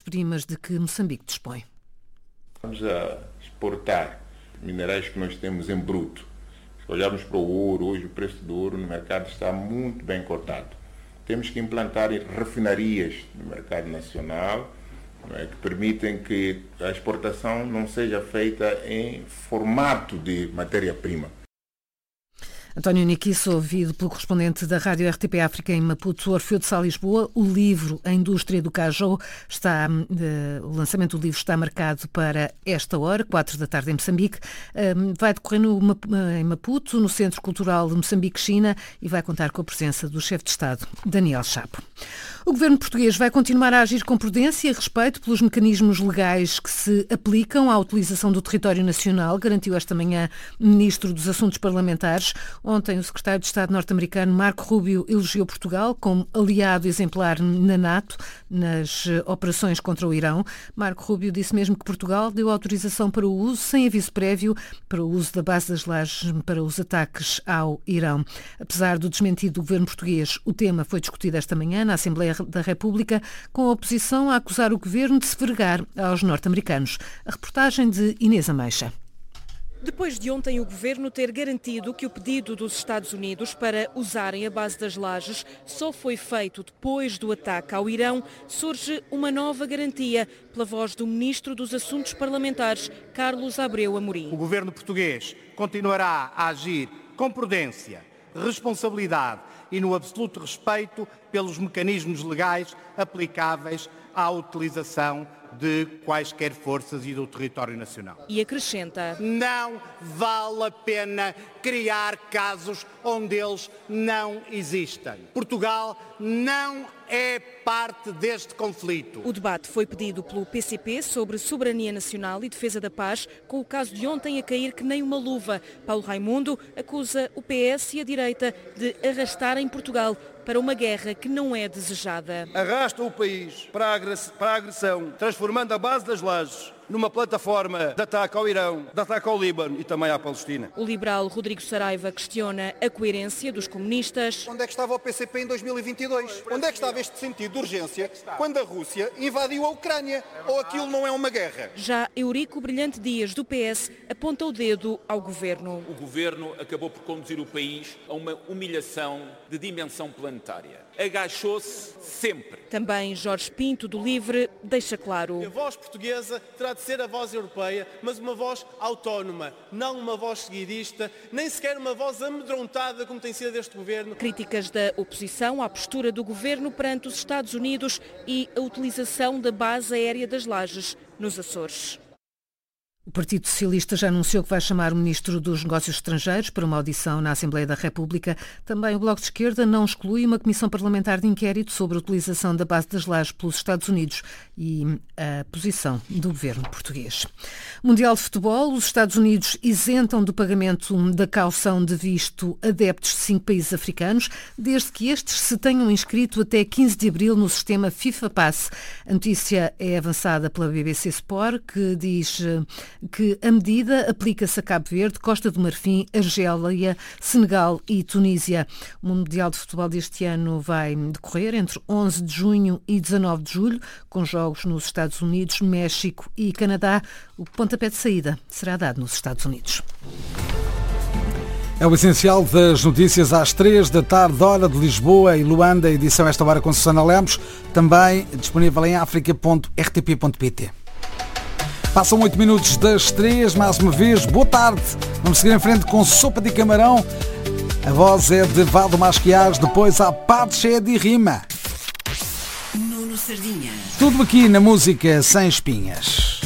matérias-primas de que Moçambique dispõe. Vamos a exportar minerais que nós temos em bruto. Se olharmos para o ouro, hoje o preço do ouro no mercado está muito bem cotado. Temos que implantar refinarias no mercado nacional, que permitem que a exportação não seja feita em formato de matéria-prima. António Niquiço, ouvido pelo correspondente da Rádio RTP África em Maputo, Orfeu de Sá, Lisboa. O livro A Indústria do Cajou o lançamento do livro está marcado para esta hora, 4 da tarde em Moçambique. Vai decorrer em Maputo, no Centro Cultural de Moçambique-China, e vai contar com a presença do chefe de Estado, Daniel Chapo. O governo português vai continuar a agir com prudência e respeito pelos mecanismos legais que se aplicam à utilização do território nacional, garantiu esta manhã o Ministro dos Assuntos Parlamentares. Ontem, o secretário de Estado norte-americano, Marco Rubio, elogiou Portugal como aliado exemplar na NATO nas operações contra o Irão. Marco Rubio disse mesmo que Portugal deu autorização para o uso, sem aviso prévio, para o uso da base das Lajes para os ataques ao Irão. Apesar do desmentido do governo português, o tema foi discutido esta manhã na Assembleia da República, com a oposição a acusar o governo de se vergar aos norte-americanos. A reportagem de Inês Ameixa. Depois de ontem o governo ter garantido que o pedido dos Estados Unidos para usarem a base das Lajes só foi feito depois do ataque ao Irão, surge uma nova garantia pela voz do Ministro dos Assuntos Parlamentares, Carlos Abreu Amorim. O governo português continuará a agir com prudência, responsabilidade e no absoluto respeito pelos mecanismos legais aplicáveis à utilização de quaisquer forças e do território nacional. E acrescenta: não vale a pena criar casos onde eles não existem. Portugal não é parte deste conflito. O debate foi pedido pelo PCP sobre soberania nacional e defesa da paz, com o caso de ontem a cair que nem uma luva. Paulo Raimundo acusa o PS e a direita de arrastarem Portugal para uma guerra que não é desejada. Arrasta o país para a agressão, transformando a base das Lajes numa plataforma de ataque ao Irão, de ataque ao Líbano e também à Palestina. O liberal Rodrigo Saraiva questiona a coerência dos comunistas. Onde é que estava o PCP em 2022? Onde é que estava este sentido de urgência quando a Rússia invadiu a Ucrânia? Ou aquilo não é uma guerra? Já Eurico Brilhante Dias, do PS, aponta o dedo ao governo. O governo acabou por conduzir o país a uma humilhação de dimensão planetária. Agachou-se sempre. Também Jorge Pinto, do LIVRE, deixa claro. A voz portuguesa terá de ser a voz europeia, mas uma voz autónoma, não uma voz seguidista, nem sequer uma voz amedrontada como tem sido este governo. Críticas da oposição à postura do governo perante os Estados Unidos e a utilização da base aérea das Lajes nos Açores. O Partido Socialista já anunciou que vai chamar o Ministro dos Negócios Estrangeiros para uma audição na Assembleia da República. Também o Bloco de Esquerda não exclui uma comissão parlamentar de inquérito sobre a utilização da base das Lajes pelos Estados Unidos e a posição do governo português. Mundial de Futebol, os Estados Unidos isentam do pagamento da caução de visto adeptos de 5 países africanos, desde que estes se tenham inscrito até 15 de abril no sistema FIFA Pass. A notícia é avançada pela BBC Sport, que diz que a medida aplica-se a Cabo Verde, Costa do Marfim, Argélia, Senegal e Tunísia. O Mundial de Futebol deste ano vai decorrer entre 11 de junho e 19 de julho, com jogos nos Estados Unidos, México e Canadá. O pontapé de saída será dado nos Estados Unidos. É o essencial das notícias às 3 da tarde, hora de Lisboa e Luanda, edição esta hora com Susana Lemos, também disponível em africa.rtp.pt. Passam 8 minutos das 3, mais uma vez, boa tarde. Vamos seguir em frente com Sopa de Camarão. A voz é de Valdo Masquias, depois a parte cheia de rima. Nuno Sardinha. Tudo aqui na música Sem Espinhas.